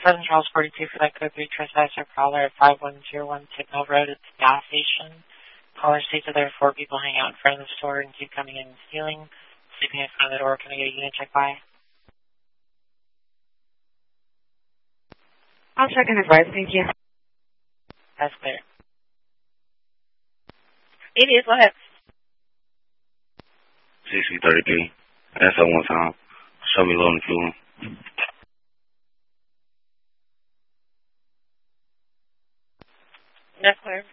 Southern Charles 42 for that code 3 trespasser caller at 5101 Ticknell Road at the gas station. Caller states that there are 4 people hanging out in front of the store and keep coming in and stealing. Sleeping in front of the door. Can I get a unit check by? I'll check and advise. Thank you. That's clear. It is. Go ahead. CC33. That's at one time. Show me loading fuel. That's clear.